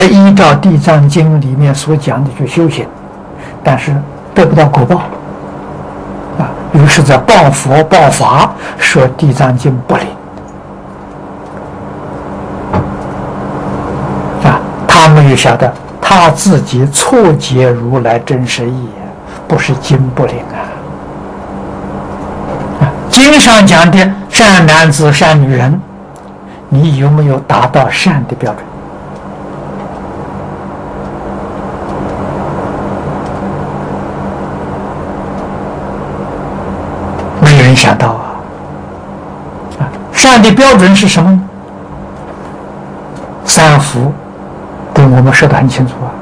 依照《地藏经》里面所讲的去修行，但是得不到果报啊，于是在报佛报法，说《地藏经》不灵啊，他没有晓得他自己错解如来真实义，不是经不灵啊。经上讲的善男子善女人，你有没有达到善的标准？没有人想到啊！善的标准是什么呢？三福跟我们说得很清楚啊。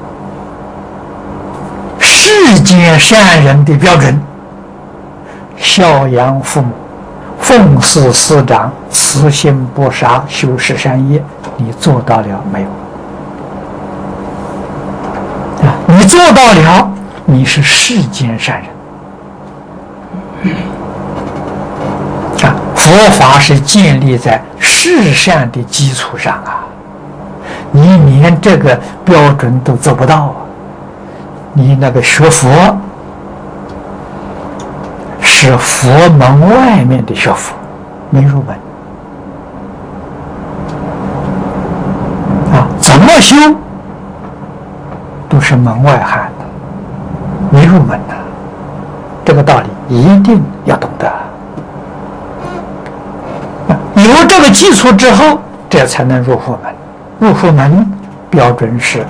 世间善人的标准：孝养父母，奉事师长，慈心不杀，修持善业，你做到了没有？啊，你做到了，你是世间善人。啊，佛法是建立在世善的基础上啊，你连这个标准都做不到啊！你那个学佛是佛门外面的学佛，没入门啊！怎么修都是门外汉的，没入门的。这个道理一定要懂得。有这个基础之后，这才能入佛门。入佛门标准是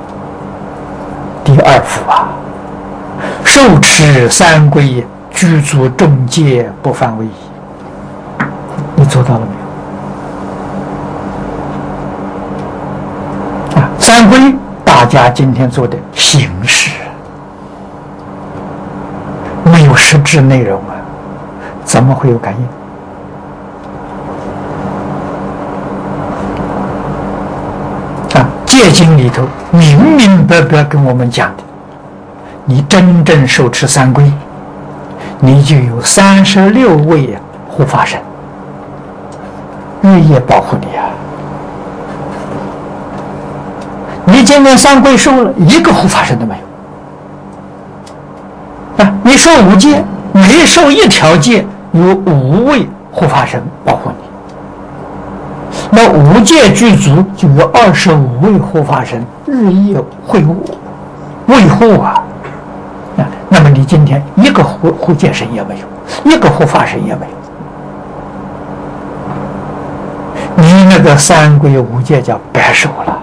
第二福啊，受持三规，具足众戒，不犯威仪。你做到了没有？啊，三规大家今天做的形式，没有实质内容啊，怎么会有感应？戒经里头明明白白跟我们讲的，你真正受持三规，你就有36位护法神日夜保护你啊！你今天三规受了，一个护法神都没有啊！你受5戒，每受一条戒，有5位护法神保护你。那5戒具足，就有25位护法神日夜会维护啊！那么你今天一个护戒神也没有，一个护法神也没有，你那个三规5戒叫白受了。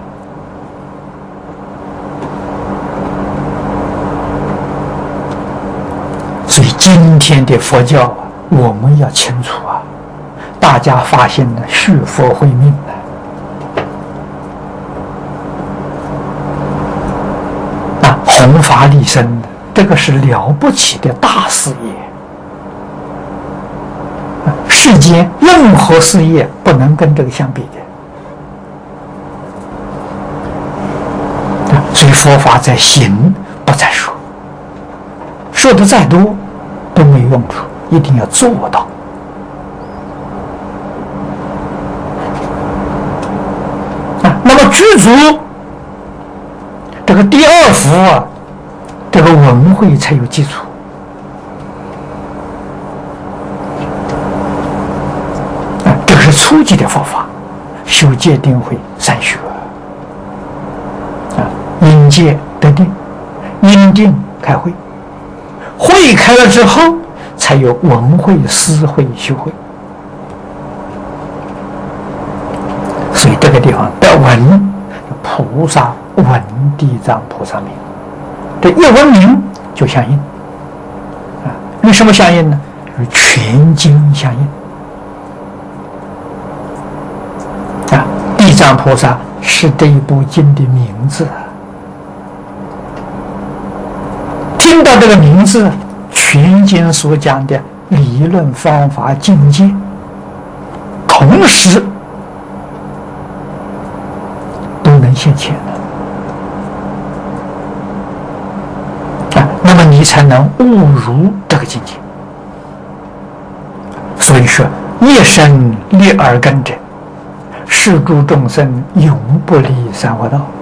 所以今天的佛教啊，我们要清楚啊。大家发现了续佛慧命啊，弘法利生的，这个是了不起的大事业。世间任何事业不能跟这个相比的。所以佛法在行，不在说，说的再多都没用处，一定要做到。那么具足这个第二福啊，这个文慧才有基础啊，这个是初级的佛法，修戒定慧3学啊，因戒得定，因定开慧，慧开了之后，才有文慧、思慧、修慧。所以这个地方得闻，菩萨闻地藏菩萨名，这一闻名就相应啊。为什么相应呢？与全经相应啊。地藏菩萨是这一部经的名字，听到这个名字，全经所讲的理论方法境界，同时都能现前啊，那么你才能悟入这个境界。所以说，一生立耳根者，是诸众生永不离三恶道。